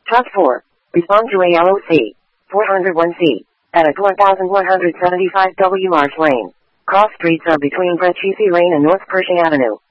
Task 4. Respond to ALOC 401C at 1175 W Marsh Lane. Cross streets are between Brett Lane and North Pershing Avenue.